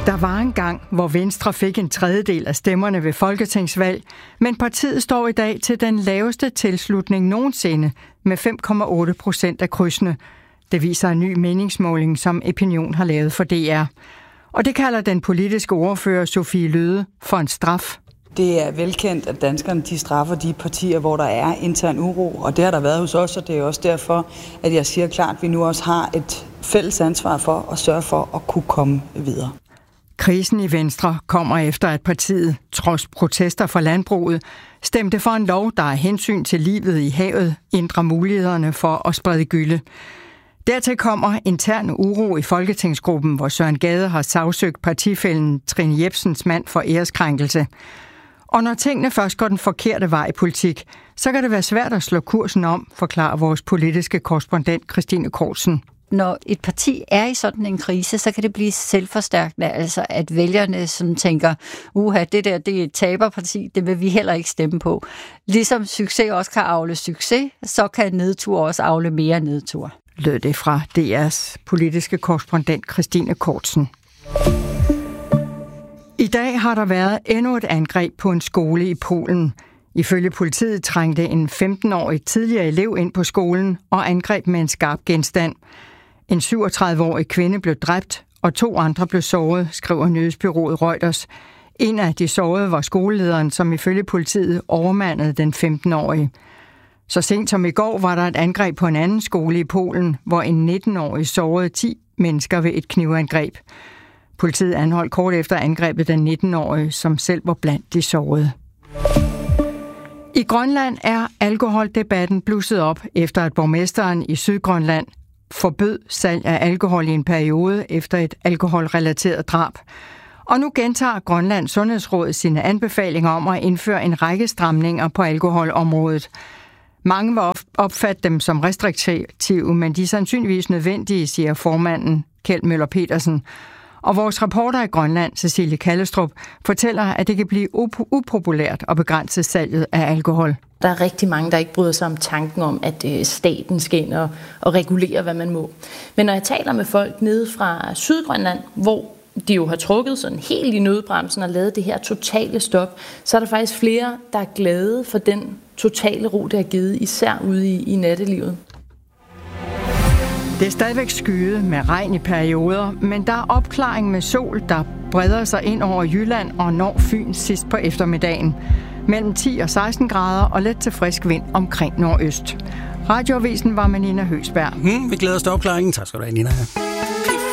Der var en gang, hvor Venstre fik en tredjedel af stemmerne ved folketingsvalg, men partiet står i dag til den laveste tilslutning nogensinde med 5,8% af krydsene. Det viser en ny meningsmåling, som Epinion har lavet for DR. Og det kalder den politiske ordfører Sophie Løhde for en straf. Det er velkendt, at danskerne de straffer de partier, hvor der er intern uro, og det har der været hos os, og det er også derfor, at jeg siger klart, at vi nu også har et fælles ansvar for at sørge for at kunne komme videre. Krisen i Venstre kommer efter, at partiet, trods protester fra landbruget, stemte for en lov, der af hensyn til livet i havet ændrer mulighederne for at sprede gylle. Dertil kommer intern uro i folketingsgruppen, hvor Søren Gade har sagsøgt partifællen Trine Jepsens mand for æreskrænkelse. Og når tingene først går den forkerte vej i politik, så kan det være svært at slå kursen om, forklarer vores politiske korrespondent Christine Kortsen. Når et parti er i sådan en krise, så kan det blive selvforstærkende, altså at vælgerne som tænker, det der det er et taberparti, det vil vi heller ikke stemme på. Ligesom succes også kan avle succes, så kan nedtur også avle mere nedtur. Lød det fra DR's politiske korrespondent Christine Kortsen. I dag har der været endnu et angreb på en skole i Polen. Ifølge politiet trængte en 15-årig tidligere elev ind på skolen og angreb med en skarp genstand. En 37-årig kvinde blev dræbt, og 2 andre blev såret, skriver nyhedsbureauet Reuters. En af de sårede var skolelederen, som ifølge politiet overmandede den 15-årige. Så sent som i går var der et angreb på en anden skole i Polen, hvor en 19-årig sårede 10 mennesker ved et knivangreb. Politiet anholdt kort efter angrebet den 19-årige, som selv var blandt de sårede. I Grønland er alkoholdebatten blusset op, efter at borgmesteren i Sydgrønland forbød salg af alkohol i en periode efter et alkoholrelateret drab. Og nu gentager Grønlands Sundhedsråd sine anbefalinger om at indføre en række stramninger på alkoholområdet. Mange vil opfatte dem som restriktive, men de er sandsynligvis nødvendige, siger formanden Kjeld Møller Petersen. Og vores reporter i Grønland, Cecilie Kallestrup, fortæller, at det kan blive upopulært at begrænse salget af alkohol. Der er rigtig mange, der ikke bryder sig om tanken om, at staten skal ind og regulere, hvad man må. Men når jeg taler med folk nede fra Sydgrønland, hvor de jo har trukket sådan helt i nødbremsen og lavet det her totale stop, så er der faktisk flere, der er glade for den totale ro, det har givet, især ude i nattelivet. Det er stadigvæk skyet med regn i perioder, men der er opklaring med sol, der breder sig ind over Jylland og når Fyn sidst på eftermiddagen. Mellem 10 og 16 grader og let til frisk vind omkring nordøst. Radioavisen var med Nina Høgsberg. Vi glæder os til opklaringen. Tak skal du have, Nina.